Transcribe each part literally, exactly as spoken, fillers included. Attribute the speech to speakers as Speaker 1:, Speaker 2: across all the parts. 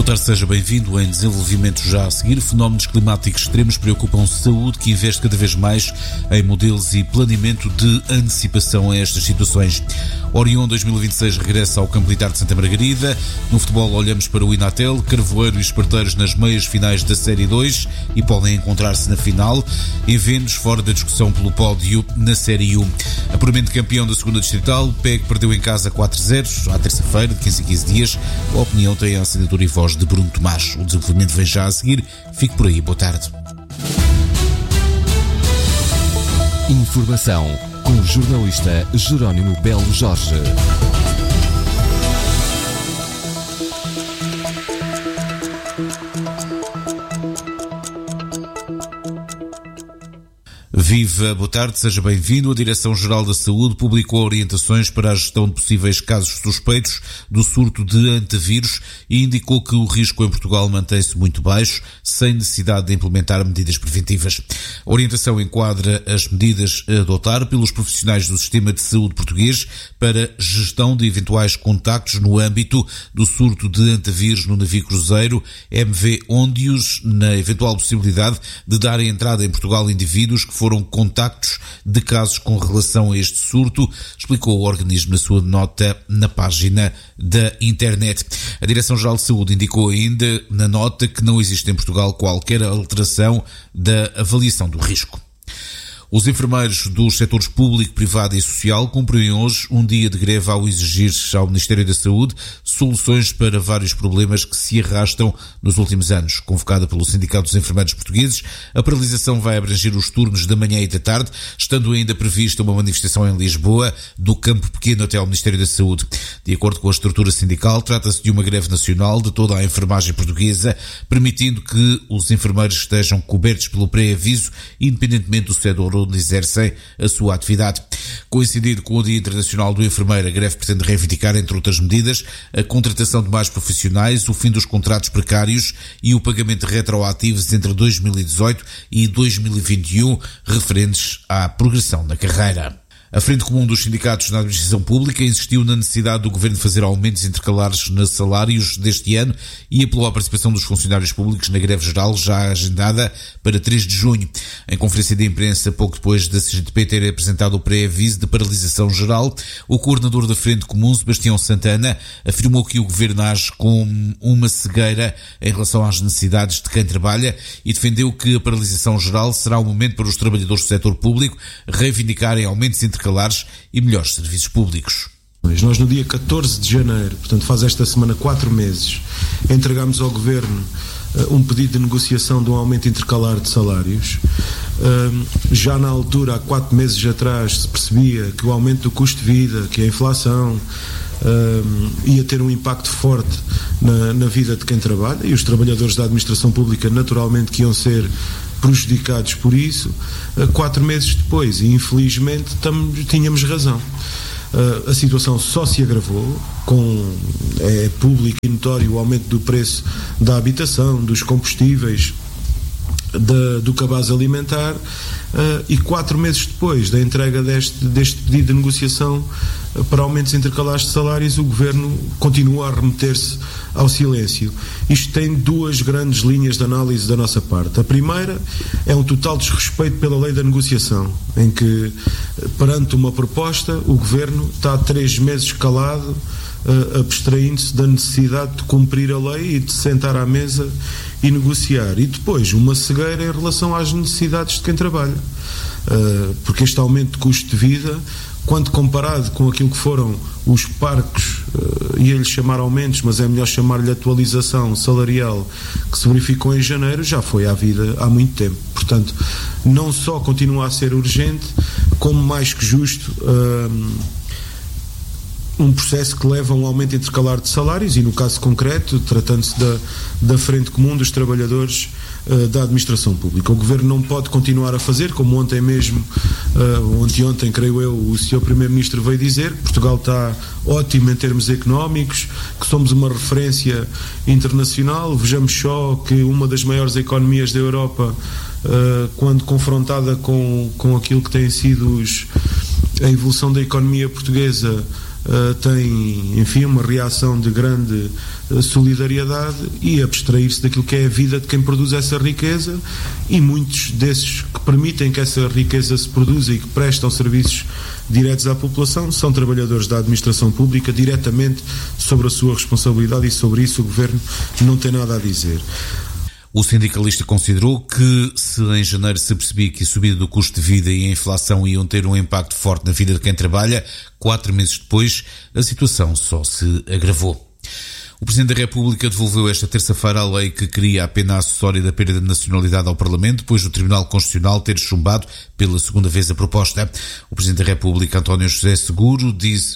Speaker 1: tarde, seja bem-vindo. Em desenvolvimento já a seguir, fenómenos climáticos extremos preocupam saúde, que investe cada vez mais em modelos e planeamento de antecipação a estas situações. Orion dois mil e vinte e seis regressa ao Campo Militar de Santa Margarida. No futebol olhamos para o Inatel, Carvoeiro e Esparteiros nas meias finais da Série dois e podem encontrar-se na final. Eventos fora da discussão pelo pódio na Série um. Apuramento campeão da segunda Distrital, o P E G perdeu em casa quatro a zero à terça-feira, de quinze em quinze dias. A opinião tem a assinatura e voz de Bruno Tomás. O desenvolvimento vem já a seguir. Fique por aí. Boa tarde.
Speaker 2: Informação com o jornalista Jerónimo Belo Jorge.
Speaker 1: Viva, boa tarde, seja bem-vindo. A Direção-Geral da Saúde publicou orientações para a gestão de possíveis casos suspeitos do surto de antavírus e indicou que o risco em Portugal mantém-se muito baixo, sem necessidade de implementar medidas preventivas. A orientação enquadra as medidas a adotar pelos profissionais do sistema de saúde português para gestão de eventuais contactos no âmbito do surto de antavírus no navio cruzeiro M V Ondius, na eventual possibilidade de dar entrada em Portugal indivíduos que foram contactos de casos com relação a este surto, explicou o organismo na sua nota na página da internet. A Direção-Geral de Saúde indicou ainda na nota que não existe em Portugal qualquer alteração da avaliação do risco. Os enfermeiros dos setores público, privado e social cumprem hoje um dia de greve ao exigir ao Ministério da Saúde soluções para vários problemas que se arrastam nos últimos anos. Convocada pelo Sindicato dos Enfermeiros Portugueses, a paralisação vai abranger os turnos da manhã e da tarde, estando ainda prevista uma manifestação em Lisboa, do Campo Pequeno até ao Ministério da Saúde. De acordo com a estrutura sindical, trata-se de uma greve nacional de toda a enfermagem portuguesa, permitindo que os enfermeiros estejam cobertos pelo pré-aviso, independentemente do setor onde exercem a sua atividade. Coincidindo com o Dia Internacional do Enfermeiro, a greve pretende reivindicar, entre outras medidas, a contratação de mais profissionais, o fim dos contratos precários e o pagamento de retroativos entre dois mil e dezoito e dois mil e vinte e um, referentes à progressão da carreira. A Frente Comum dos Sindicatos na Administração Pública insistiu na necessidade do Governo fazer aumentos intercalares nos salários deste ano e apelou à participação dos funcionários públicos na greve geral já agendada para três de junho. Em conferência de imprensa, pouco depois da C G T P ter apresentado o pré-aviso de paralisação geral, o coordenador da Frente Comum, Sebastião Santana, afirmou que o Governo age com uma cegueira em relação às necessidades de quem trabalha e defendeu que a paralisação geral será um momento para os trabalhadores do setor público reivindicarem aumentos intercalares intercalares e melhores serviços públicos.
Speaker 3: Nós no dia catorze de janeiro, portanto faz esta semana quatro meses, entregamos ao Governo uh, um pedido de negociação de um aumento intercalar de salários. Uh, já na altura, há quatro meses atrás, se percebia que o aumento do custo de vida, que a inflação uh, ia ter um impacto forte na, na vida de quem trabalha, e os trabalhadores da administração pública naturalmente que iam ser prejudicados por isso. Quatro meses depois, e infelizmente tam, tínhamos razão, uh, a situação só se agravou, com, é público e notório o aumento do preço da habitação, dos combustíveis, da, do cabaz alimentar, uh, e quatro meses depois da entrega deste, deste pedido de negociação uh, para aumentos intercalares de salários, o Governo continua a remeter-se ao silêncio. Isto tem duas grandes linhas de análise da nossa parte. A primeira é um total desrespeito pela lei da negociação, em que, perante uma proposta, o Governo está há três meses calado, uh, abstraindo-se da necessidade de cumprir a lei e de sentar à mesa e negociar. E depois, uma cegueira em relação às necessidades de quem trabalha. Uh, porque este aumento de custo de vida, quando comparado com aquilo que foram os parcos, uh, ia-lhe chamar aumentos, mas é melhor chamar-lhe atualização salarial, que se verificou em janeiro, já foi à vida há muito tempo. Portanto, não só continua a ser urgente, como mais que justo, uh, um processo que leva a um aumento intercalar de salários e, no caso concreto, tratando-se da, da Frente Comum dos Trabalhadores uh, da Administração Pública. O Governo não pode continuar a fazer, como ontem mesmo, uh, ontem, ontem, creio eu, o senhor Primeiro-Ministro veio dizer que Portugal está ótimo em termos económicos, que somos uma referência internacional. Vejamos só que uma das maiores economias da Europa, uh, quando confrontada com, com aquilo que têm sido os, a evolução da economia portuguesa, uh, tem, enfim, uma reação de grande uh, solidariedade e abstrair-se daquilo que é a vida de quem produz essa riqueza, e muitos desses que permitem que essa riqueza se produza e que prestam serviços diretos à população são trabalhadores da administração pública, diretamente sobre a sua responsabilidade, e sobre isso o Governo não tem nada a dizer.
Speaker 1: O sindicalista considerou que, se em janeiro se percebia que a subida do custo de vida e a inflação iam ter um impacto forte na vida de quem trabalha, quatro meses depois a situação só se agravou. O Presidente da República devolveu esta terça-feira a lei que cria a pena acessória da perda de nacionalidade ao Parlamento, depois do Tribunal Constitucional ter chumbado pela segunda vez a proposta. O Presidente da República, António José Seguro, diz: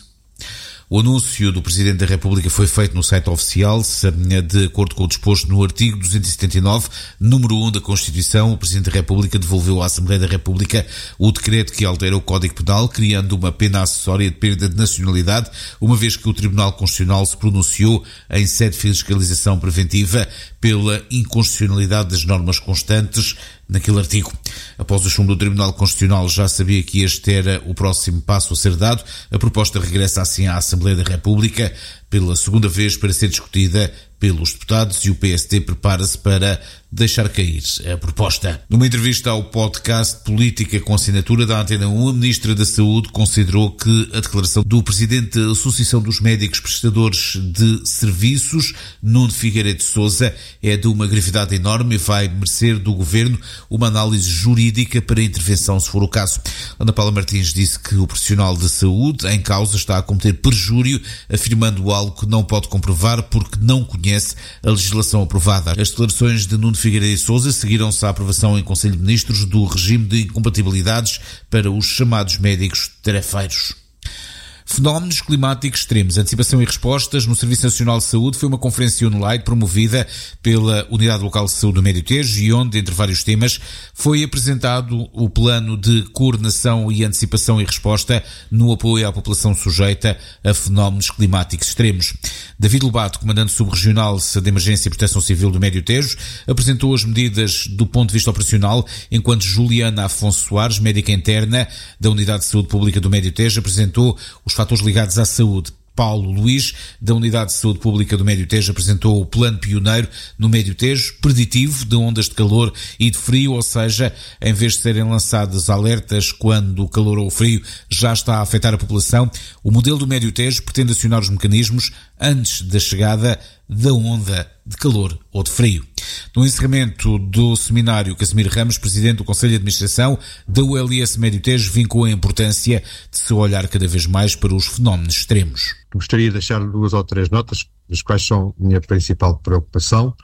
Speaker 1: o anúncio do Presidente da República foi feito no site oficial, de acordo com o disposto no artigo duzentos e setenta e nove, número um da Constituição. O Presidente da República devolveu à Assembleia da República o decreto que altera o Código Penal, criando uma pena acessória de perda de nacionalidade, uma vez que o Tribunal Constitucional se pronunciou em sede de fiscalização preventiva pela inconstitucionalidade das normas constantes naquele artigo. Após o chumbo do Tribunal Constitucional, já sabia que este era o próximo passo a ser dado. A proposta regressa assim à Assembleia da República pela segunda vez para ser discutida pelos deputados, e o P S D prepara-se para deixar cair a proposta. Numa entrevista ao podcast Política com Assinatura da Antena um, a Ministra da Saúde considerou que a declaração do Presidente da Associação dos Médicos Prestadores de Serviços, Nuno Figueiredo de Sousa, é de uma gravidade enorme e vai merecer do Governo uma análise jurídica para intervenção, se for o caso. Ana Paula Martins disse que o profissional de saúde em causa está a cometer perjúrio, afirmando algo que não pode comprovar porque não conhece a legislação aprovada. As declarações de Nuno Figueiredo de Sousa seguiram-se à aprovação em Conselho de Ministros do regime de incompatibilidades para os chamados médicos tarefeiros. Fenómenos climáticos extremos, antecipação e respostas no Serviço Nacional de Saúde foi uma conferência online promovida pela Unidade Local de Saúde do Médio Tejo, e onde, entre vários temas, foi apresentado o plano de coordenação e antecipação e resposta no apoio à população sujeita a fenómenos climáticos extremos. David Lobato, comandante subregional de Emergência e Proteção Civil do Médio Tejo, apresentou as medidas do ponto de vista operacional, enquanto Juliana Afonso Soares, médica interna da Unidade de Saúde Pública do Médio Tejo, apresentou os fatores ligados à saúde. Paulo Luís, da Unidade de Saúde Pública do Médio Tejo, apresentou o plano pioneiro no Médio Tejo, preditivo de ondas de calor e de frio, ou seja, em vez de serem lançados alertas quando o calor ou o frio já está a afetar a população, o modelo do Médio Tejo pretende acionar os mecanismos antes da chegada da onda de calor ou de frio. No encerramento do seminário, Casimiro Ramos, presidente do Conselho de Administração da U L S Médio Tejo, vincou a importância de se olhar cada vez mais para os fenómenos extremos.
Speaker 4: Gostaria de deixar duas ou três notas, das quais são a minha principal preocupação,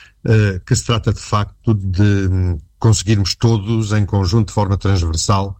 Speaker 4: que se trata de facto de conseguirmos todos, em conjunto, de forma transversal,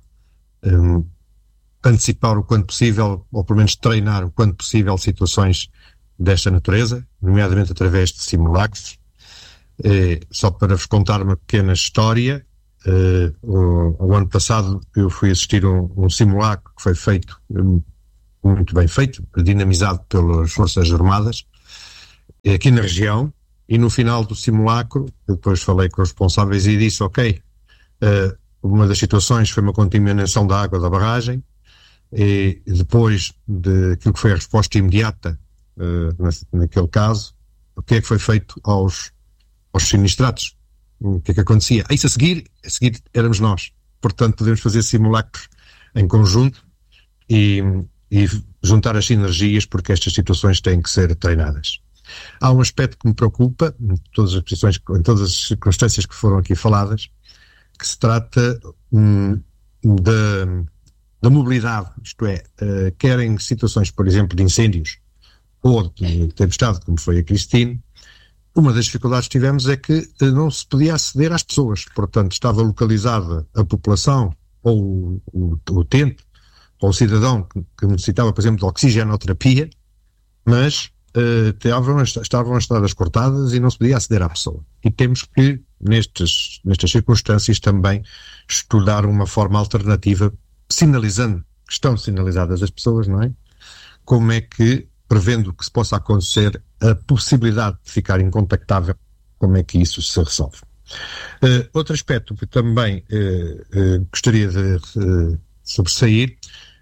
Speaker 4: antecipar o quanto possível, ou pelo menos treinar o quanto possível, situações desta natureza, nomeadamente através de simulacros. Eh, só para vos contar uma pequena história, eh, o, o ano passado eu fui assistir a um, um simulacro que foi feito, um, muito bem feito, dinamizado pelas Forças Armadas, eh, aqui na região, e no final do simulacro, eu depois falei com os responsáveis e disse, ok, eh, uma das situações foi uma contaminação da água da barragem, e depois daquilo que foi a resposta imediata Uh, naquele caso, o que é que foi feito aos, aos sinistrados? O que é que acontecia? Isso a seguir, a seguir éramos nós. Portanto, podemos fazer simulacros em conjunto e, e juntar as sinergias, porque estas situações têm que ser treinadas. Há um aspecto que me preocupa, em todas as posições, em todas as circunstâncias que foram aqui faladas, que se trata hum, da, da mobilidade, isto é, uh, quer em situações, por exemplo, de incêndios, ou de tempestade, como foi a Cristine. Uma das dificuldades que tivemos é que não se podia aceder às pessoas, portanto estava localizada a população, ou o, o, o utente, ou o cidadão que, que necessitava, por exemplo, de oxigenoterapia, mas uh, estavam, estavam as estradas cortadas e não se podia aceder à pessoa. E temos que, nestes, nestas circunstâncias, também estudar uma forma alternativa, sinalizando, que estão sinalizadas as pessoas, não é? Como é que, prevendo que se possa acontecer a possibilidade de ficar incontactável, como é que isso se resolve. Uh, outro aspecto que também uh, uh, gostaria de uh, sobressair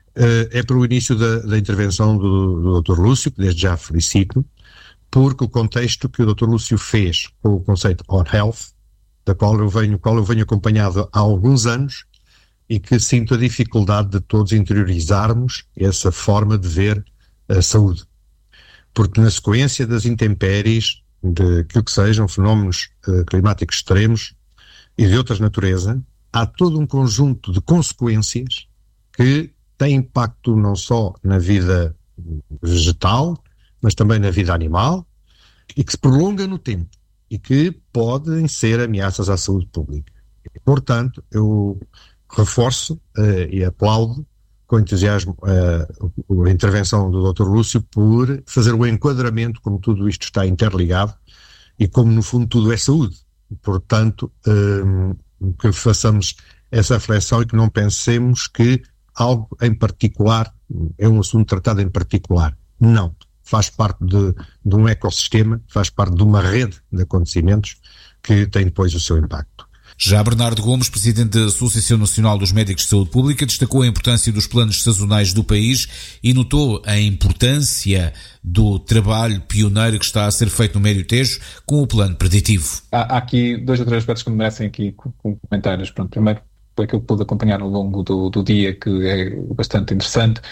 Speaker 4: é para o início da, da intervenção do, do doutor Lúcio, que desde já felicito, porque o contexto que o doutor Lúcio fez com o conceito On Health, da qual eu venho, qual eu venho acompanhado há alguns anos, e que sinto a dificuldade de todos interiorizarmos essa forma de ver a saúde. Porque na sequência das intempéries, de que o que sejam, fenómenos uh, climáticos extremos e de outras natureza, há todo um conjunto de consequências que têm impacto não só na vida vegetal, mas também na vida animal, e que se prolonga no tempo, e que podem ser ameaças à saúde pública. E, portanto, eu reforço uh, e aplaudo com entusiasmo uh, a intervenção do doutor Lúcio por fazer o enquadramento como tudo isto está interligado e como no fundo tudo é saúde. Portanto, um, que façamos essa reflexão e que não pensemos que algo em particular é um assunto tratado em particular. Não. Faz parte de, de um ecossistema, faz parte de uma rede de acontecimentos que tem depois o seu impacto.
Speaker 1: Já Bernardo Gomes, presidente da Associação Nacional dos Médicos de Saúde Pública, destacou a importância dos planos sazonais do país e notou a importância do trabalho pioneiro que está a ser feito no Médio Tejo com o plano preditivo.
Speaker 5: Há, há aqui dois ou três aspectos que me merecem aqui com comentários. Pronto, primeiro, foi aquilo que pude acompanhar ao longo do, do dia, que é bastante interessante.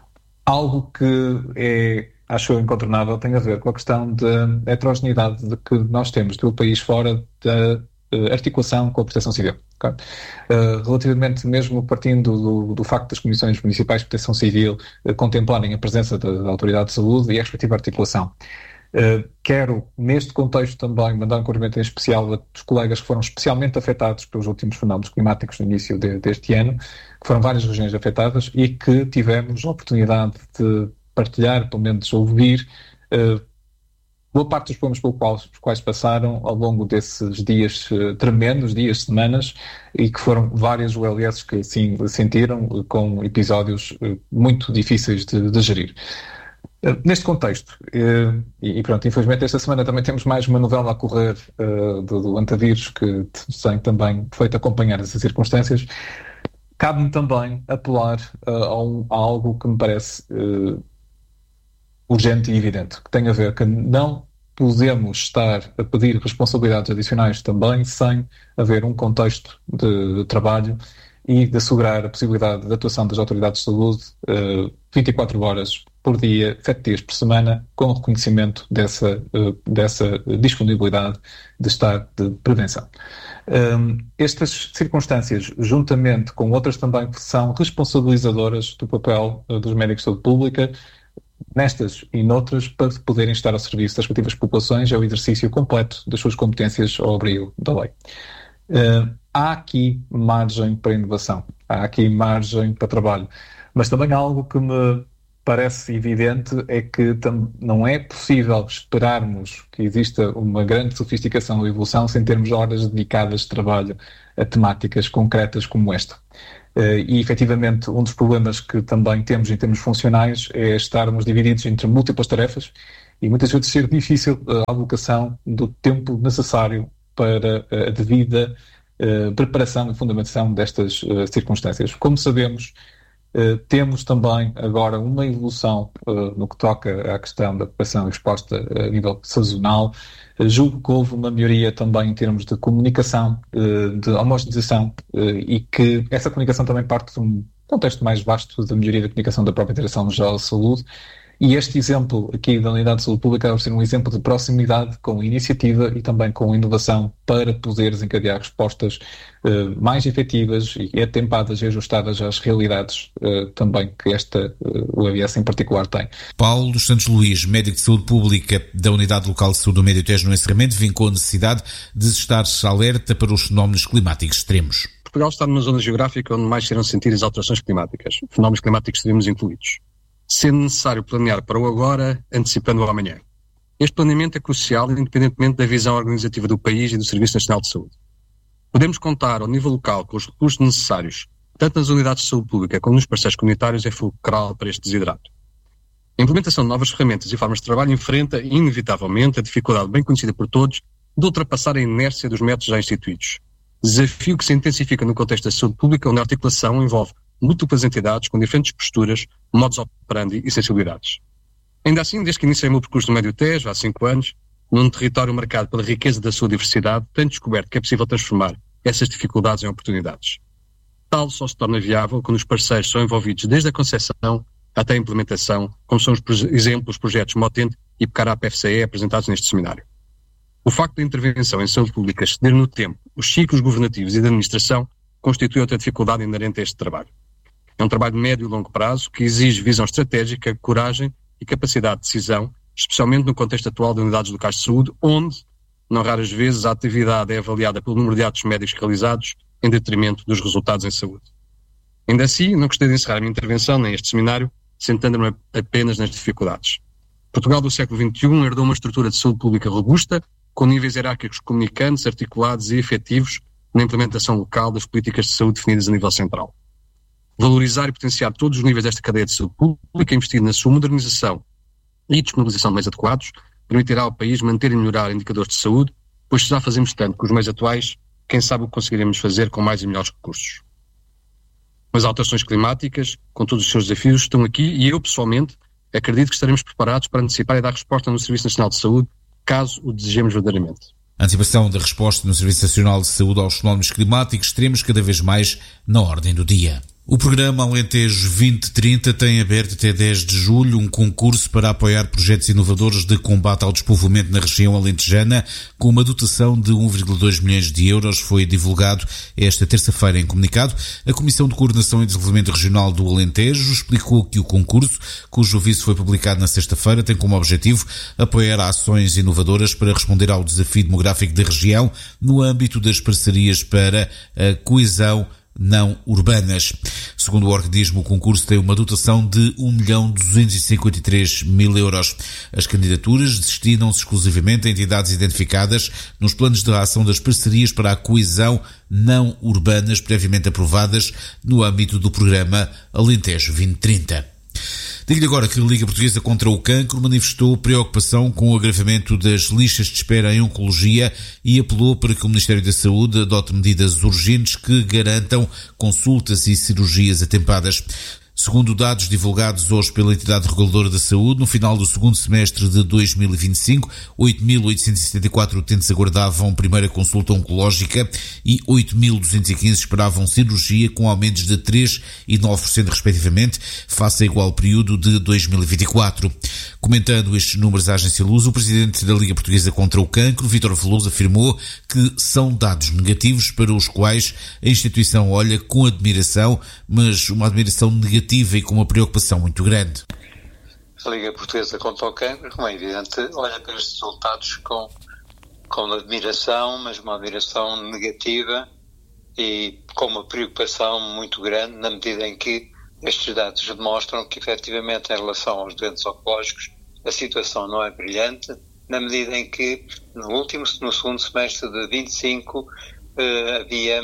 Speaker 5: Algo que é, acho eu, incontornável, tem a ver com a questão da heterogeneidade de que nós temos do país fora da articulação com a Proteção Civil. Okay? Uh, relativamente, mesmo partindo do, do facto das Comissões Municipais de Proteção Civil uh, contemplarem a presença da, da Autoridade de Saúde e a respectiva articulação. Uh, quero, neste contexto também, mandar um cumprimento em especial a dos colegas que foram especialmente afetados pelos últimos fenómenos climáticos no início de, deste ano, que foram várias regiões afetadas e que tivemos a oportunidade de partilhar, pelo menos ouvir, uh, boa parte dos problemas pelos quais, pelos quais passaram ao longo desses dias uh, tremendos, dias, semanas, e que foram várias U L S que assim sentiram, uh, com episódios uh, muito difíceis de, de gerir. Uh, neste contexto, uh, e, e pronto, infelizmente esta semana também temos mais uma novela a correr uh, do, do antavírus, que tem também feito acompanhar essas circunstâncias. Cabe-me também apelar uh, a, um, a algo que me parece uh, urgente e evidente, que tem a ver que não podemos estar a pedir responsabilidades adicionais também sem haver um contexto de, de trabalho e de assegurar a possibilidade de atuação das autoridades de saúde uh, vinte e quatro horas por dia, sete dias por semana, com reconhecimento dessa, uh, dessa disponibilidade de estar de prevenção. Um, estas circunstâncias, juntamente com outras também que são responsabilizadoras do papel uh, dos médicos de saúde pública, nestas e noutras, para poderem estar ao serviço das respectivas populações, é o exercício completo das suas competências ao abrigo da lei. Uh, há aqui margem para inovação, há aqui margem para trabalho, mas também algo que me parece evidente é que tam- não é possível esperarmos que exista uma grande sofisticação e evolução sem termos horas dedicadas de trabalho a temáticas concretas como esta. Uh, e, efetivamente, um dos problemas que também temos em termos funcionais é estarmos divididos entre múltiplas tarefas e muitas vezes ser difícil a alocação do tempo necessário para a devida uh, preparação e fundamentação destas uh, circunstâncias. Como sabemos, uh, temos também agora uma evolução uh, no que toca à questão da preparação e resposta a nível sazonal. Uh, julgo que houve uma melhoria também em termos de comunicação, uh, de homogeneização, uh, e que essa comunicação também parte de um contexto mais vasto da melhoria da comunicação da própria Direção-Geral de Saúde. E este exemplo aqui da Unidade de Saúde Pública deve ser um exemplo de proximidade com iniciativa e também com inovação para poder desencadear respostas uh, mais efetivas e atempadas e ajustadas às realidades uh, também que esta uh, U A B S em particular tem.
Speaker 1: Paulo dos Santos Luís, médico de saúde pública da Unidade Local de Saúde do Médio Tejo, no encerramento, vincou a necessidade de estar alerta para os fenómenos climáticos extremos.
Speaker 6: Portugal está numa zona geográfica onde mais serão sentidas alterações climáticas, fenómenos climáticos extremos incluídos, sendo necessário planear para o agora, antecipando o amanhã. Este planeamento é crucial, independentemente da visão organizativa do país e do Serviço Nacional de Saúde. Podemos contar, ao nível local, com os recursos necessários, tanto nas unidades de saúde pública como nos parceiros comunitários, é fulcral para este desiderato. A implementação de novas ferramentas e formas de trabalho enfrenta, inevitavelmente, a dificuldade bem conhecida por todos de ultrapassar a inércia dos métodos já instituídos. Desafio que se intensifica no contexto da saúde pública, onde a articulação envolve múltiplas entidades com diferentes posturas, modus operandi e sensibilidades. Ainda assim, desde que iniciei o meu percurso no Médio Tejo, há cinco anos, num território marcado pela riqueza da sua diversidade, tenho descoberto que é possível transformar essas dificuldades em oportunidades. Tal só se torna viável quando os parceiros são envolvidos desde a concepção até a implementação, como são os exemplos, os projetos Motente e Pecará F C E apresentados neste seminário. O facto da intervenção em saúde pública exceder no tempo os ciclos governativos e de administração constitui outra dificuldade inerente a este trabalho. É um trabalho de médio e longo prazo que exige visão estratégica, coragem e capacidade de decisão, especialmente no contexto atual de unidades locais de saúde, onde, não raras vezes, a atividade é avaliada pelo número de atos médicos realizados em detrimento dos resultados em saúde. Ainda assim, não gostei de encerrar a minha intervenção neste seminário, sentando-me apenas nas dificuldades. Portugal do século vinte e um herdou uma estrutura de saúde pública robusta, com níveis hierárquicos comunicantes, articulados e efetivos na implementação local das políticas de saúde definidas a nível central. Valorizar e potenciar todos os níveis desta cadeia de saúde pública, investir na sua modernização e disponibilização de meios adequados, permitirá ao país manter e melhorar indicadores de saúde, pois se já fazemos tanto com os meios atuais, quem sabe o que conseguiremos fazer com mais e melhores recursos. As alterações climáticas, com todos os seus desafios, estão aqui e eu, pessoalmente, acredito que estaremos preparados para antecipar e dar resposta no Serviço Nacional de Saúde, caso o desejemos verdadeiramente.
Speaker 1: A antecipação da resposta no Serviço Nacional de Saúde aos fenómenos climáticos extremos cada vez mais na ordem do dia. O programa Alentejo vinte trinta tem aberto até dez de julho um concurso para apoiar projetos inovadores de combate ao despovoamento na região alentejana, com uma dotação de um vírgula dois milhões de euros. Foi divulgado esta terça-feira em comunicado. A Comissão de Coordenação e Desenvolvimento Regional do Alentejo explicou que o concurso, cujo aviso foi publicado na sexta-feira, tem como objetivo apoiar ações inovadoras para responder ao desafio demográfico da região no âmbito das parcerias para a coesão não urbanas. Segundo o organismo, o concurso tem uma dotação de um milhão duzentos e cinquenta e três mil euros. As candidaturas destinam-se exclusivamente a entidades identificadas nos planos de ação das parcerias para a coesão não urbanas previamente aprovadas no âmbito do programa Alentejo vinte trinta. Digo-lhe agora que a Liga Portuguesa contra o Cancro manifestou preocupação com o agravamento das listas de espera em oncologia e apelou para que o Ministério da Saúde adote medidas urgentes que garantam consultas e cirurgias atempadas. Segundo dados divulgados hoje pela entidade reguladora da saúde, no final do segundo semestre de dois mil e vinte e cinco, oito mil oitocentos e setenta e quatro utentes aguardavam primeira consulta oncológica e oito mil duzentos e quinze esperavam cirurgia, com aumentos de três e nove por cento respectivamente, face a igual período de dois mil e vinte e quatro. Comentando estes números à agência Lusa, o presidente da Liga Portuguesa contra o Cancro, Vítor Veloso, afirmou que são dados negativos para os quais a instituição olha com admiração, mas uma admiração negativa e com uma preocupação muito grande.
Speaker 7: A Liga Portuguesa contra o Cancro, como é evidente, olha para estes resultados com, com admiração, mas uma admiração negativa e com uma preocupação muito grande, na medida em que estes dados demonstram que, efetivamente, em relação aos doentes oncológicos, a situação não é brilhante, na medida em que, no último, no segundo semestre de vinte e cinco, eh, havia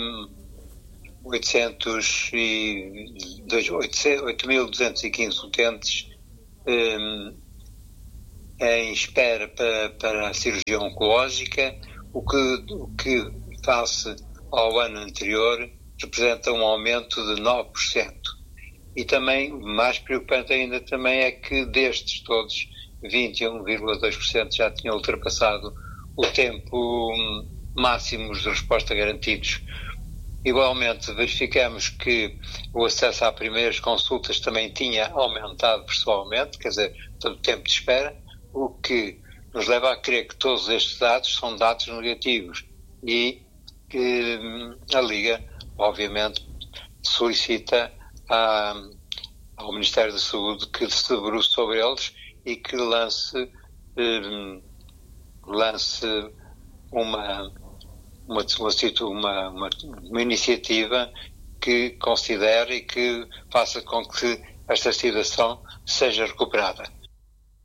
Speaker 7: oito mil duzentos e quinze utentes um, em espera para, para a cirurgia oncológica, o que, o que face ao ano anterior representa um aumento de nove por cento. E também, mais preocupante ainda também é que destes todos, vinte e um vírgula dois por cento já tinham ultrapassado o tempo máximo de resposta garantidos. Igualmente, verificamos que o acesso a primeiras consultas também tinha aumentado pessoalmente, quer dizer, todo o tempo de espera, o que nos leva a crer que todos estes dados são dados negativos e que a Liga, obviamente, solicita a, ao Ministério da Saúde que se debruce sobre eles e que lance, um, lance uma... Uma, uma, uma, uma iniciativa que considere e que faça com que esta situação seja recuperada.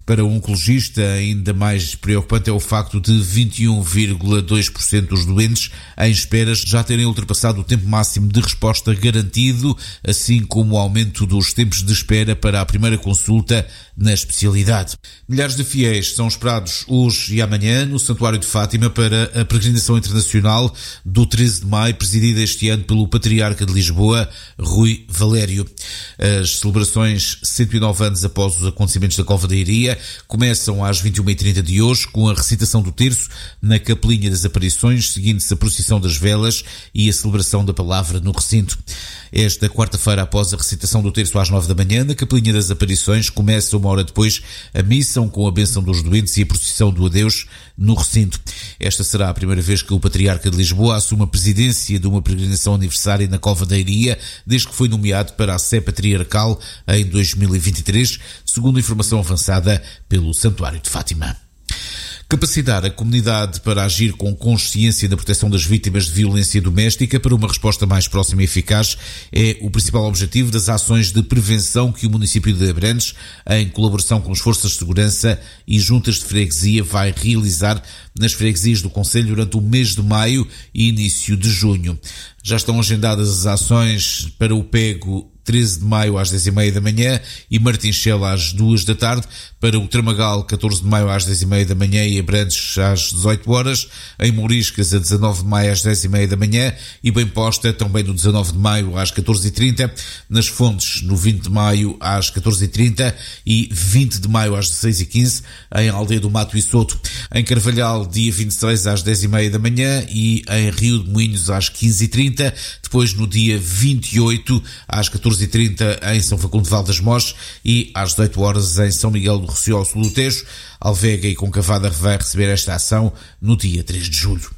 Speaker 1: Para o oncologista, ainda mais preocupante é o facto de vinte e um vírgula dois por cento dos doentes em esperas já terem ultrapassado o tempo máximo de resposta garantido, assim como o aumento dos tempos de espera para a primeira consulta na especialidade. Milhares de fiéis são esperados hoje e amanhã no Santuário de Fátima para a peregrinação internacional do treze de maio, presidida este ano pelo Patriarca de Lisboa, Rui Valério. As celebrações cento e nove anos após os acontecimentos da Cova da Iria começam às vinte e uma e trinta de hoje com a recitação do terço na Capelinha das Aparições, seguindo-se a procissão das velas e a celebração da palavra no recinto. Esta quarta-feira, após a recitação do terço às nove da manhã, na Capelinha das Aparições, começa uma hora depois a missa com a bênção dos doentes e a procissão do adeus no recinto. Esta será a primeira vez que o Patriarca de Lisboa assume a presidência de uma peregrinação aniversária na Cova da Iria, desde que foi nomeado para a Sé Patriarcal em dois mil e vinte e três, segundo informação avançada pelo Santuário de Fátima. Capacitar a comunidade para agir com consciência na proteção das vítimas de violência doméstica para uma resposta mais próxima e eficaz é o principal objetivo das ações de prevenção que o município de Abrantes, em colaboração com as forças de segurança e juntas de freguesia, vai realizar nas freguesias do concelho durante o mês de maio e início de junho. Já estão agendadas as ações para o Pego treze de maio às dez e meia da manhã e Martinchel às duas da tarde, para o Tramagal catorze de maio às dez e meia da manhã e Abrantes às dezoito horas, em Mouriscas a dezanove de maio às dez e meia da manhã e Bem Posta também no dezanove de maio às catorze e trinta, nas Fontes no vinte de maio às catorze e trinta e vinte de maio às dezesseis e quinze, em Aldeia do Mato e Soto, em Carvalhal dia vinte e seis às dez e meia da manhã e em Rio de Moinhos às quinze e trinta, depois no dia vinte e oito às catorze e trinta em São Facundo de Valdas-Mós e às dezoito horas em São Miguel do Rossio ao sul do Tejo. Alvega e Concavada vai receber esta ação no dia três de julho.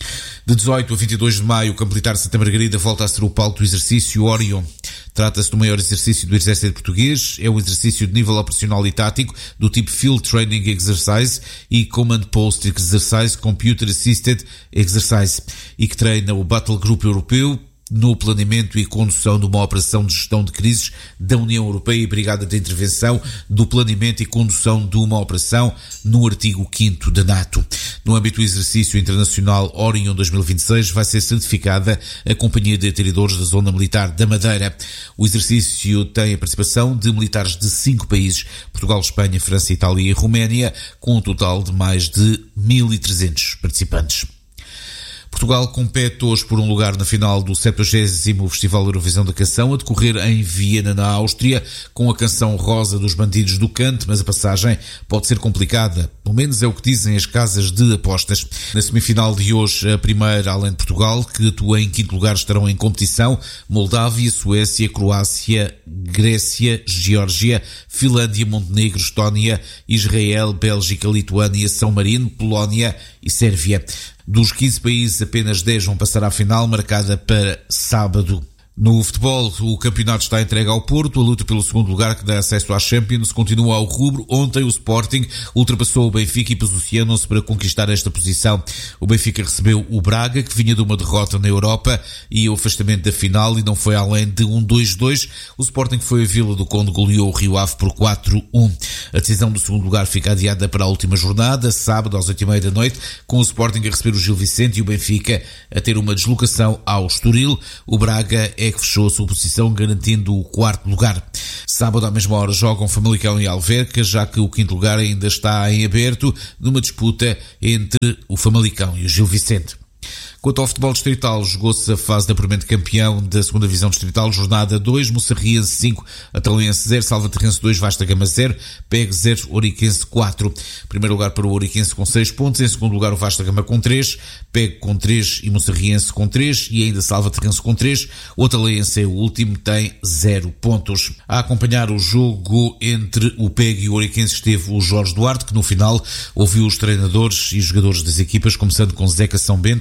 Speaker 1: De dezoito a vinte e dois de maio, o Campo Militar de Santa Margarida volta a ser o palco do exercício Orion. Trata-se do maior exercício do Exército Português, é um exercício de nível operacional e tático do tipo Field Training Exercise e Command Post Exercise Computer Assisted Exercise e que treina o Battle Group Europeu no planeamento e condução de uma operação de gestão de crises da União Europeia e Brigada de Intervenção do planeamento e condução de uma operação no artigo quinto da NATO. No âmbito do exercício internacional Orion dois mil e vinte e seis vai ser certificada a Companhia de Atiradores da Zona Militar da Madeira. O exercício tem a participação de militares de cinco países, Portugal, Espanha, França, Itália e Roménia, com um total de mais de mil e trezentos participantes. Portugal compete hoje por um lugar na final do septuagésimo Festival Eurovisão da Canção, a decorrer em Viena, na Áustria, com a canção Rosa dos Bandidos do Cante, mas a passagem pode ser complicada. Pelo menos é o que dizem as casas de apostas. Na semifinal de hoje, a primeira, além de Portugal, que atua em quinto lugar, estarão em competição Moldávia, Suécia, Croácia, Grécia, Geórgia, Finlândia, Montenegro, Estónia, Israel, Bélgica, Lituânia, São Marino, Polónia e Sérvia. Dos quinze países, apenas dez vão passar à final, marcada para sábado. No futebol, o campeonato está entregue ao Porto. A luta pelo segundo lugar, que dá acesso à Champions, continua ao rubro. Ontem o Sporting ultrapassou o Benfica e posicionam-se para conquistar esta posição. O Benfica recebeu o Braga, que vinha de uma derrota na Europa e o afastamento da final, e não foi além de um dois dois. O Sporting foi a Vila do Conde, goleou o Rio Ave por quatro um. A decisão do segundo lugar fica adiada para a última jornada, sábado às oito e meia da noite, com o Sporting a receber o Gil Vicente e o Benfica a ter uma deslocação ao Estoril. O Braga é que fechou a sua posição, garantindo o quarto lugar. Sábado à mesma hora jogam Famalicão e Alverca, já que o quinto lugar ainda está em aberto, numa disputa entre o Famalicão e o Gil Vicente. Quanto ao futebol distrital, jogou-se a fase de apuramento de campeão da segunda divisão distrital, jornada dois, Moçarriense cinco, Atalense zero, Salvaterrense dois, Vasta Gama zero, P E G zero, Ouriquense quatro. Primeiro lugar para o Ouriquense com seis pontos, em segundo lugar o Vasta Gama com três, P E G com três e Moçarriense com três e ainda Salvaterrense com três. O Atalense é o último, tem zero pontos. A acompanhar o jogo entre o P E G e o Ouriquense esteve o Jorge Duarte, que no final ouviu os treinadores e jogadores das equipas, começando com Zeca São Bento, a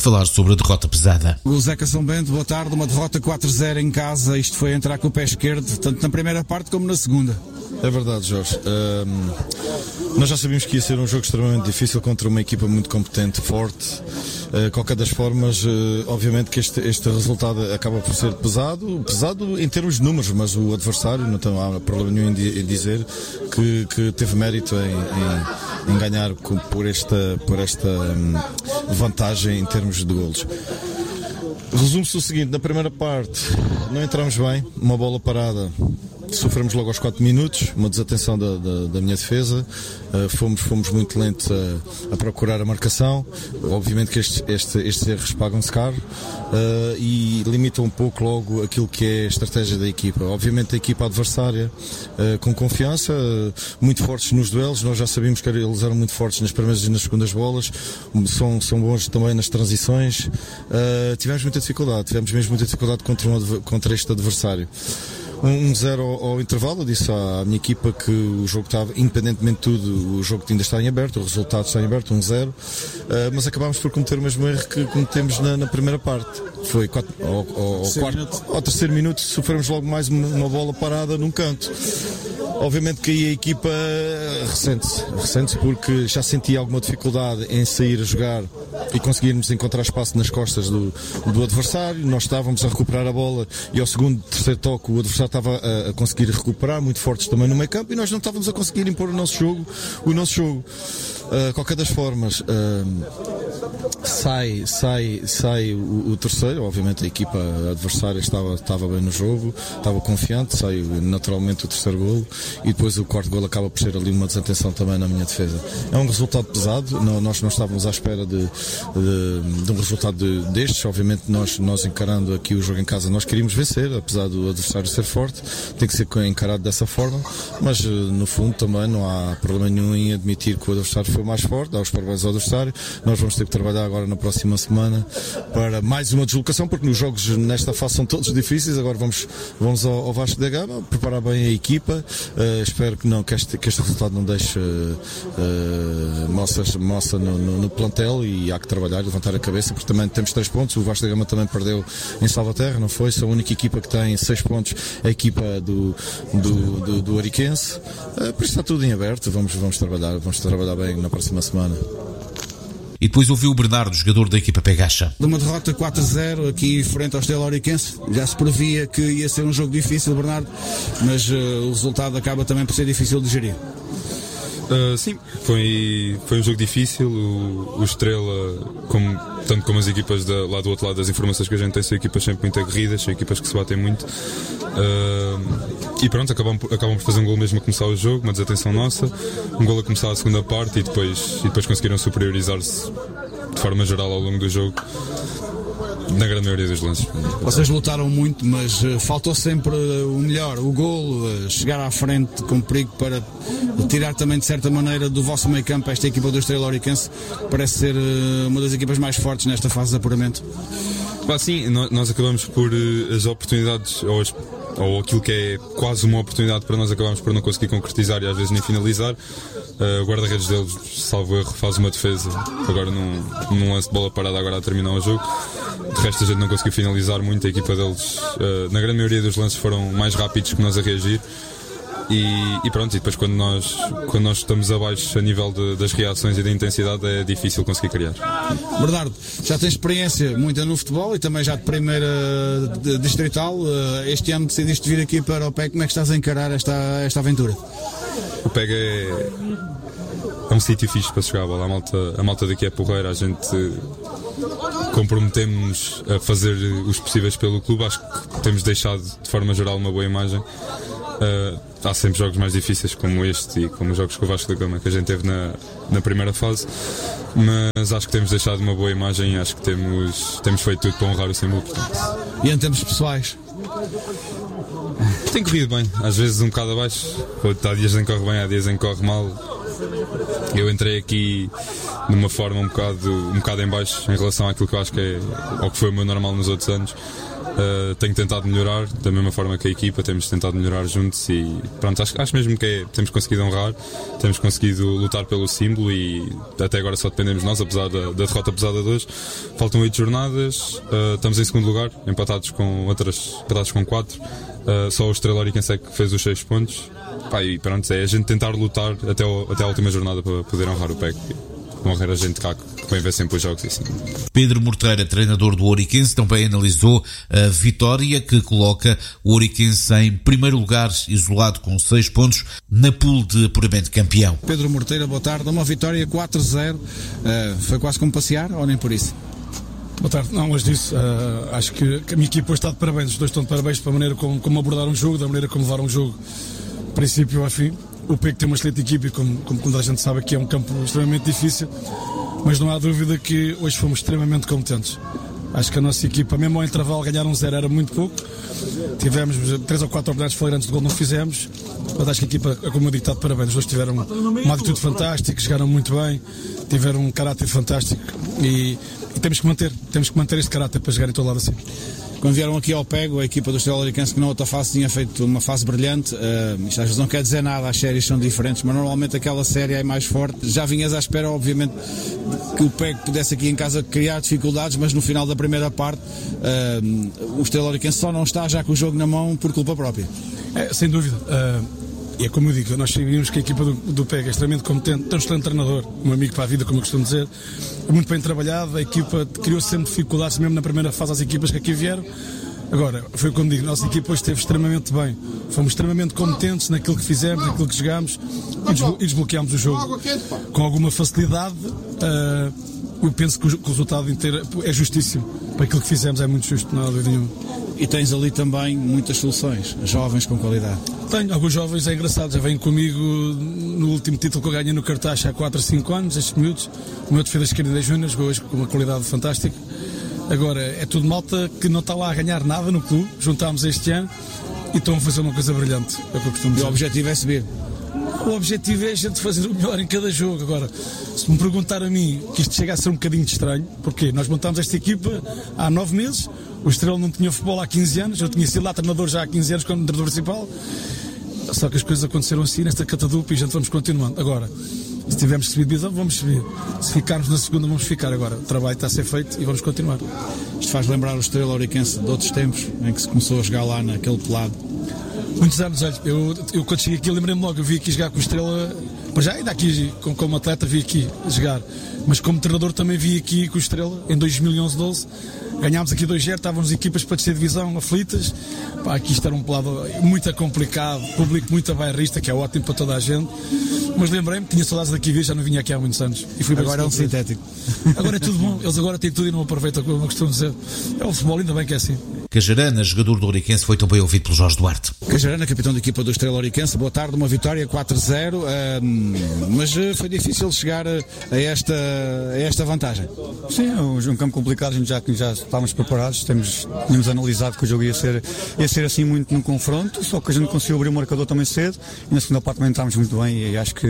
Speaker 1: falar sobre a derrota pesada.
Speaker 8: O Zeca São Bento, boa tarde, uma derrota quatro a zero em casa, isto foi entrar com o pé esquerdo, tanto na primeira parte como na segunda.
Speaker 9: É verdade, Jorge. Um, nós já sabíamos que ia ser um jogo extremamente difícil contra uma equipa muito competente, forte. Uh, qualquer das formas, uh, obviamente que este, este resultado acaba por ser pesado, pesado em termos de números, mas o adversário, não tem, há problema nenhum em, em dizer que, que teve mérito em, em, em ganhar por esta, por esta um, vantagem em termos de golos. Resume-se o seguinte: na primeira parte não entramos bem, uma bola parada, sofremos logo aos quatro minutos, uma desatenção da, da, da minha defesa, uh, fomos, fomos muito lentos a, a procurar a marcação. Obviamente que estes, este, estes erros pagam-se caro uh, e limitam um pouco logo aquilo que é a estratégia da equipa. Obviamente a equipa adversária uh, com confiança, uh, muito fortes nos duelos, nós já sabíamos que eles eram muito fortes nas primeiras e nas segundas bolas, são, são bons também nas transições. Uh, tivemos muita dificuldade, tivemos mesmo muita dificuldade contra, um, contra este adversário. um zero ao, ao intervalo. Eu disse à minha equipa que o jogo estava, independentemente de tudo, o jogo ainda está em aberto, o resultado está em aberto, um zero, uh, mas acabámos por cometer o mesmo erro que cometemos na, na primeira parte. Foi quatro, ao, ao, ao, quarto, ao terceiro minuto sofremos logo mais uma, uma bola parada num canto. Obviamente que aí a equipa ressente-se, ressente-se porque já sentia alguma dificuldade em sair a jogar e conseguirmos encontrar espaço nas costas do, do adversário. Nós estávamos a recuperar a bola e ao segundo, terceiro toque o adversário estava a, a conseguir recuperar, muito fortes também no meio campo, e nós não estávamos a conseguir impor o nosso jogo, o nosso jogo. Uh, qualquer das formas, uh, sai, sai, sai o, o terceiro. Obviamente a equipa adversária estava, estava bem no jogo, estava confiante, sai naturalmente o terceiro golo, e depois o quarto golo acaba por ser ali uma desatenção também na minha defesa. É um resultado pesado, não, nós não estávamos à espera de, de, de um resultado de, destes. Obviamente nós, nós encarando aqui o jogo em casa, nós queríamos vencer, apesar do adversário ser forte, tem que ser encarado dessa forma, mas no fundo também não há problema nenhum em admitir que o adversário foi mais forte, dá os parabéns ao adversário. Nós vamos ter que trabalhar agora na próxima semana para mais uma deslocação, porque nos jogos nesta fase são todos difíceis. Agora vamos, vamos ao, ao Vasco da Gama, preparar bem a equipa. Uh, espero que, não, que, este, que este resultado não deixe uh, uh, moças, moça no, no, no plantel, e há que trabalhar, levantar a cabeça, porque também temos três pontos. O Vasco da Gama também perdeu em Salvaterra, não foi? São a única equipa que tem seis pontos, a equipa do, do, do, do Ariquense. Uh, por isso está tudo em aberto, vamos, vamos trabalhar, vamos trabalhar bem na próxima semana.
Speaker 1: E depois ouviu o Bernardo, jogador da equipa Pegacha.
Speaker 8: De uma derrota quatro a zero aqui frente ao Estrela Oriquense, já se previa que ia ser um jogo difícil, Bernardo, mas uh, o resultado acaba também por ser difícil de gerir.
Speaker 10: Uh, sim, foi, foi um jogo difícil. O, o Estrela, como, tanto como as equipas da, lá do outro lado das informações que a gente tem, são equipas sempre muito aguerridas, são equipas que se batem muito. Uh, e pronto, acabam, acabam por fazer um gol mesmo a começar o jogo, uma desatenção nossa, um gol a começar a segunda parte, e depois, e depois conseguiram superiorizar-se de forma geral ao longo do jogo, na grande maioria dos lances.
Speaker 8: Vocês lutaram muito, mas uh, faltou sempre uh, o melhor, o golo, uh, chegar à frente com perigo para tirar também de certa maneira do vosso meio campo esta equipa do Estrela Oriquense. Parece ser uh, uma das equipas mais fortes nesta fase de apuramento.
Speaker 10: Bah, sim, nós, nós acabamos por uh, as oportunidades, ou, as, ou aquilo que é quase uma oportunidade para nós, acabamos por não conseguir concretizar e às vezes nem finalizar. Uh, o guarda-redes deles, salvo erro, faz uma defesa agora num, num lance de bola parada agora a terminar o jogo. De resto a gente não conseguiu finalizar muito. A equipa deles, uh, na grande maioria dos lances, foram mais rápidos que nós a reagir. E, e pronto, e depois quando nós, quando nós estamos abaixo a nível de, das reações e da intensidade, é difícil conseguir criar.
Speaker 8: Bernardo, já tens experiência muita no futebol e também já de primeira de, distrital. Este ano decidiste vir aqui para o P E G. Como é que estás a encarar esta, esta aventura?
Speaker 10: O P E G é, é um sítio fixe para jogar a bola. A malta, a malta daqui é porreira. A gente comprometemos a fazer os possíveis pelo clube. Acho que temos deixado de forma geral uma boa imagem. Uh, há sempre jogos mais difíceis como este e como os jogos com o Vasco da Gama que a gente teve na, na primeira fase, mas acho que temos deixado uma boa imagem e acho que temos, temos feito tudo para honrar o símbolo. Portanto.
Speaker 8: E em termos pessoais?
Speaker 10: Tem corrido bem, às vezes um bocado abaixo. Há dias em que corre bem, há dias em que corre mal. eu entrei aqui numa forma um bocado, um bocado em baixo em relação àquilo que eu acho que é, ao que foi o meu normal nos outros anos. Uh, tenho tentado melhorar, da mesma forma que a equipa, temos tentado melhorar juntos e pronto, acho, acho mesmo que é, temos conseguido honrar, temos conseguido lutar pelo símbolo e até agora só dependemos de nós, apesar da, da derrota pesada de hoje. Faltam oito jornadas, uh, estamos em segundo lugar, empatados com outras, empatados com quatro, uh, só o Estrela Oriquense é que fez os seis pontos. Pá, e pronto, é a gente tentar lutar até, o, até a última jornada para poder honrar o P E C. Morrer a gente cá que vem ver sempre os jogos assim.
Speaker 1: Pedro Morteira, treinador do Oriquense, também analisou a vitória que coloca o Oriquense em primeiro lugar, isolado com seis pontos, na pool de apuramento campeão.
Speaker 8: Pedro Morteira, boa tarde. Uma vitória quatro a zero. Uh, foi quase como passear ou nem por isso?
Speaker 11: Boa tarde. Não, mas disso, uh, acho que a minha equipa está de parabéns. Os dois estão de parabéns pela maneira como, como abordaram o jogo, da maneira como levaram o jogo, princípio a fim. O P E C tem uma excelente equipe e como, como toda a gente sabe aqui é um campo extremamente difícil, mas não há dúvida que hoje fomos extremamente competentes. Acho que a nossa equipa, mesmo ao intervalo, ganhar um zero era muito pouco. Tivemos três ou quatro oportunidades flagrantes de gol, não fizemos, mas acho que a equipa, como eu digo, está de parabéns. Os dois tiveram uma atitude fantástica, jogaram muito bem, tiveram um caráter fantástico e, e temos que manter, temos que manter este caráter para jogar em todo lado assim.
Speaker 8: Quando vieram aqui ao Pego, a equipa do Estrela Oriquense, que na outra fase tinha feito uma fase brilhante, uh, isto às vezes não quer dizer nada, as séries são diferentes, mas normalmente aquela série é mais forte. Já vinhas à espera, obviamente, que o Pego pudesse aqui em casa criar dificuldades, mas no final da primeira parte, uh, o Estrela Oriquense só não está já com o jogo na mão por culpa própria.
Speaker 11: É, sem dúvida. Uh... E é como eu digo, nós sabíamos que a equipa do, do P E C é extremamente competente, tem um excelente treinador, um amigo para a vida, como eu costumo dizer, é muito bem trabalhado, a equipa criou sempre dificuldades, mesmo na primeira fase, às equipas que aqui vieram. Agora, foi como digo, a nossa equipa hoje esteve extremamente bem, fomos extremamente competentes naquilo que fizemos, naquilo que jogámos e, desblo- e desbloqueámos o jogo com alguma facilidade. Uh, eu penso que o, que o resultado inteiro é justíssimo, para aquilo que fizemos é muito justo, não há dúvida nenhuma.
Speaker 8: E tens ali também muitas soluções, jovens com qualidade.
Speaker 11: Tenho, alguns jovens é engraçado, já vêm comigo no último título que eu ganhei no Cartaz há quatro ou cinco anos, estes miúdos. O meu defesa esquerda é Júnior, jogou hoje com uma qualidade fantástica. Agora, é tudo malta que não está lá a ganhar nada no clube, juntámos este ano e estão a fazer uma coisa brilhante, é o que eu costumo dizer.
Speaker 8: E o objetivo é subir?
Speaker 11: O objetivo é a gente fazer o melhor em cada jogo. Agora, se me perguntar a mim que isto chega a ser um bocadinho estranho, porque nós montámos esta equipa há nove meses, o Estrela não tinha futebol há quinze anos, eu tinha sido lá treinador já há quinze anos como treinador principal, só que as coisas aconteceram assim nesta catadupa e a gente vamos continuando. Agora, se tivermos que subir divisão, vamos subir. Se ficarmos na segunda, vamos ficar. Agora, o trabalho está a ser feito e vamos continuar.
Speaker 8: Isto faz lembrar o Estrela Oriquense de outros tempos, em que se começou a jogar lá naquele pelado.
Speaker 11: Muitos anos, olha, eu, eu quando cheguei aqui lembrei-me logo, eu vim aqui jogar com o Estrela, para já ainda aqui como, como atleta vi aqui jogar, mas como treinador também vi aqui com o Estrela, em dois mil e onze, doze, ganhámos aqui dois a zero, estávamos equipas para descer divisão, aflitas, pá, aqui isto era um pelado muito complicado, público muito bairrista, que é ótimo para toda a gente, mas lembrei-me, tinha saudades daqui vir, já não vinha aqui há muitos anos.
Speaker 8: E fui agora é um sintético.
Speaker 11: Agora é tudo bom, eles agora têm tudo e não aproveitam, como eu costumo dizer. É o futebol, ainda bem que é assim.
Speaker 1: Cajarana, jogador do Oriquense, foi também ouvido pelo Jorge Duarte.
Speaker 8: Cajarana, capitão da equipa do Estrela Oriquense, boa tarde, uma vitória quatro a zero, um, mas foi difícil chegar a esta, a esta vantagem.
Speaker 12: Sim, é um campo complicado, a gente já, já estávamos preparados, temos, tínhamos analisado que o jogo ia ser, ia ser assim muito no confronto, só que a gente conseguiu abrir o marcador também cedo e na segunda parte também entramos muito bem e acho que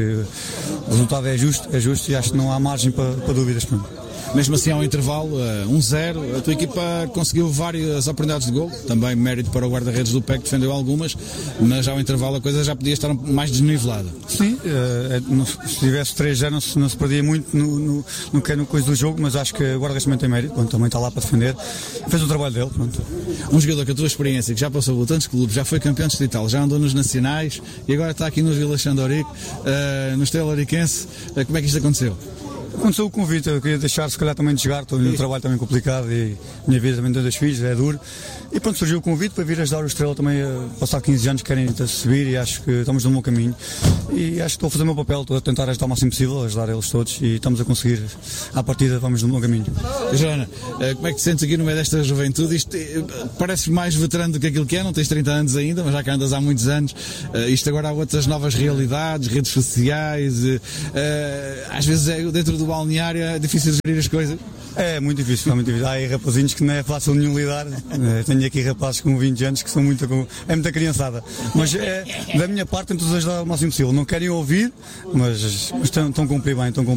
Speaker 12: o resultado é justo, é justo e acho que não há margem para, para dúvidas.
Speaker 8: Mesmo assim, ao intervalo, um zero, a tua equipa conseguiu várias oportunidades de gol, também mérito para o guarda-redes do P E C, defendeu algumas, mas ao intervalo a coisa já podia estar mais desnivelada.
Speaker 12: Sim, é, se tivesse três já não se, não se perdia muito no, no, no que é no coisa do jogo, mas acho que o guarda-redes também tem mérito, pronto, também está lá para defender, fez o trabalho dele. Pronto.
Speaker 8: Um jogador com a tua experiência, que já passou por tantos clubes, já foi campeão distrital, já andou nos nacionais e agora está aqui nos Vila Xandorico, uh, no Estrela Oriquense, uh, como é que isto aconteceu?
Speaker 12: Aconteceu o convite, eu queria deixar se calhar também de jogar, estou num trabalho também complicado e a minha vida também tem dois filhos, é duro. E pronto, surgiu o convite para vir ajudar o Estrela também a passar quinze anos que querem subir e acho que estamos no bom caminho. E acho que estou a fazer o meu papel, estou a tentar ajudar o máximo possível, ajudar eles todos e estamos a conseguir, à partida vamos no bom caminho.
Speaker 8: Joana, como é que te sentes aqui no meio desta juventude? Isto parece mais veterano do que aquilo que é, não tens trinta anos ainda, mas já que andas há muitos anos. Isto agora há outras novas realidades, redes sociais, às vezes é dentro do balneário é difícil de gerir as coisas.
Speaker 12: É muito difícil, é muito difícil. Há aí rapazinhos que não é fácil nenhum lidar. É, tenho aqui rapazes com vinte anos que são muito, é muita criançada. Mas é, da minha parte tento ajudar o máximo possível. Não querem ouvir, mas, mas estão, estão a cumprir bem, estão a cumprir